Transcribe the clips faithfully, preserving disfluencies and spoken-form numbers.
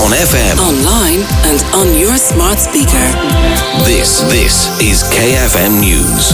on F M, online and on your smart speaker. This, this is K F M News.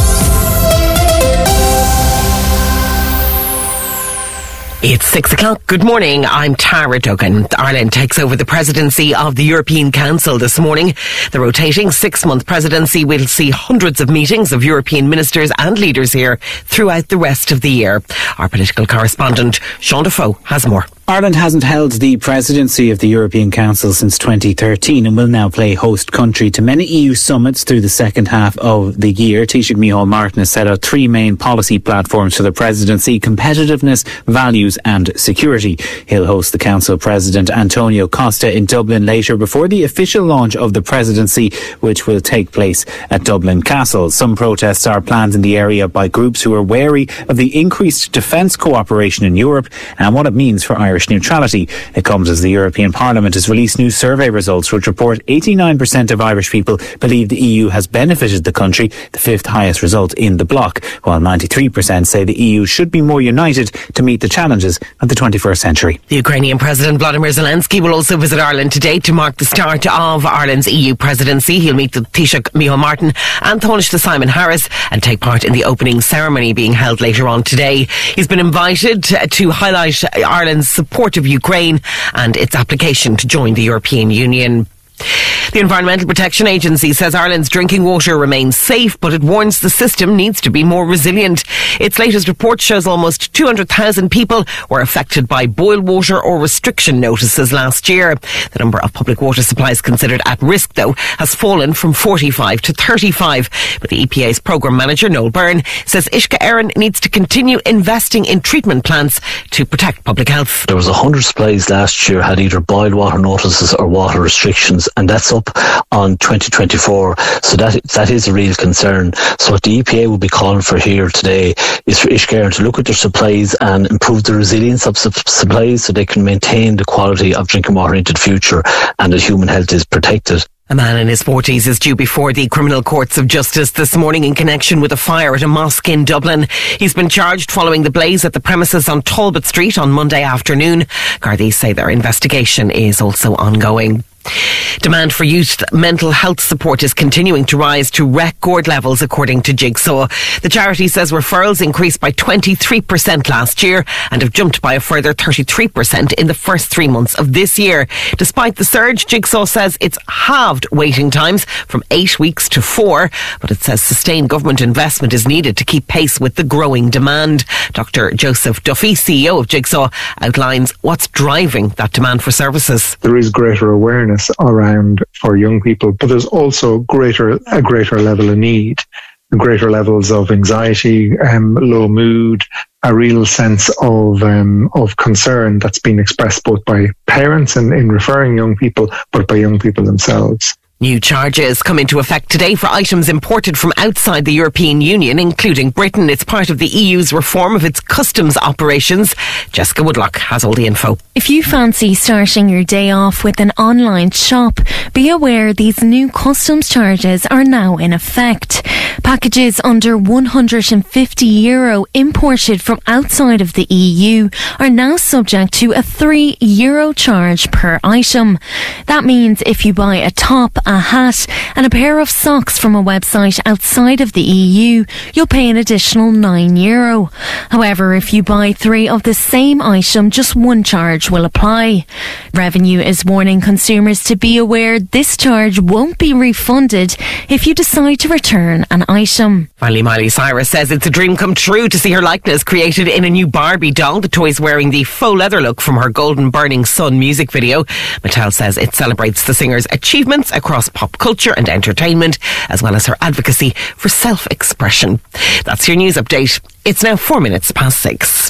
It's six o'clock. Good morning. I'm Tara Duggan. Ireland takes over the presidency of the European Council this morning. The rotating six-month presidency will see hundreds of meetings of European ministers and leaders here throughout the rest of the year. Our political correspondent, Sean Defoe, has more. Ireland hasn't held the presidency of the European Council since twenty thirteen and will now play host country to many E U summits through the second half of the year. Taoiseach Micheál Martin has set out three main policy platforms for the presidency: competitiveness, values and security. He'll host the Council President Antonio Costa in Dublin later before the official launch of the presidency, which will take place at Dublin Castle. Some protests are planned in the area by groups who are wary of the increased defence cooperation in Europe and what it means for Irish neutrality. It comes as the European Parliament has released new survey results which report eighty-nine percent of Irish people believe the E U has benefited the country, the fifth highest result in the bloc, while ninety-three percent say the E U should be more united to meet the challenges of the twenty-first century. The Ukrainian President Volodymyr Zelensky will also visit Ireland today to mark the start of Ireland's E U presidency. He'll meet with Taoiseach Micheál Martin and Taoiseach Simon Harris and take part in the opening ceremony being held later on today. He's been invited to highlight Ireland's support of Ukraine and its application to join the European Union. The Environmental Protection Agency says Ireland's drinking water remains safe, but it warns the system needs to be more resilient. Its latest report shows almost two hundred thousand people were affected by boil water or restriction notices last year. The number of public water supplies considered at risk, though, has fallen from forty-five to thirty-five. But the E P A's programme manager, Noel Byrne, says Uisce Éireann needs to continue investing in treatment plants to protect public health. There was one hundred supplies last year had either boil water notices or water restrictions, and that's up on twenty twenty-four, so that that is a real concern. So what the E P A will be calling for here today is for Uisce Éireann to look at their supplies and improve the resilience of su- supplies so they can maintain the quality of drinking water into the future and that human health is protected. A man in his forties is due before the criminal courts of justice this morning in connection with a fire at a mosque in Dublin. He's been charged following the blaze at the premises on Talbot Street on Monday afternoon. Gardaí say their investigation is also ongoing. Demand for youth mental health support is continuing to rise to record levels, according to Jigsaw. The charity says referrals increased by twenty-three percent last year and have jumped by a further thirty-three percent in the first three months of this year. Despite the surge, Jigsaw says it's halved waiting times from eight weeks to four, but it says sustained government investment is needed to keep pace with the growing demand. Doctor Joseph Duffy, C E O of Jigsaw, outlines what's driving that demand for services. There is greater awareness around for young people, but there's also greater a greater level of need, greater levels of anxiety, um, low mood, a real sense of um, of concern that's been expressed both by parents and in referring young people, but by young people themselves. New charges come into effect today for items imported from outside the European Union, including Britain. It's part of the E U's reform of its customs operations. Jessica Woodlock has all the info. If you fancy starting your day off with an online shop, be aware these new customs charges are now in effect. Packages under one hundred fifty euro imported from outside of the E U are now subject to a three euro charge per item. That means if you buy a top, a hat and a pair of socks from a website outside of the E U, you'll pay an additional nine euro. However, if you buy three of the same item, just one charge will apply. Revenue is warning consumers to be aware this charge won't be refunded if you decide to return an item. Finally, Miley Cyrus says it's a dream come true to see her likeness created in a new Barbie doll. The toy's wearing the faux leather look from her Golden Burning Sun music video. Mattel says it celebrates the singer's achievements across pop culture and entertainment, as well as her advocacy for self-expression. That's your news update. It's now four minutes past six.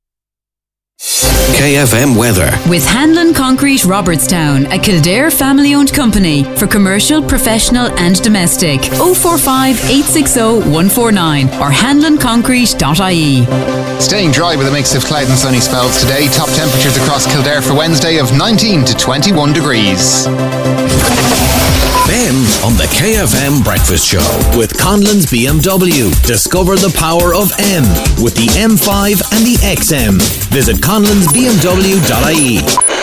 K F M weather. With Hanlon Concrete Robertstown, a Kildare family-owned company for commercial, professional and domestic. oh four five, eight six oh, one four nine or hanlon concrete dot I E. Staying dry with a mix of cloud and sunny spells today. Top temperatures across Kildare for Wednesday of nineteen to twenty-one degrees. Ben on the K F M Breakfast Show with Conlon's B M W. Discover the power of M with the M five and the X M. Visit conlons b m w dot I E.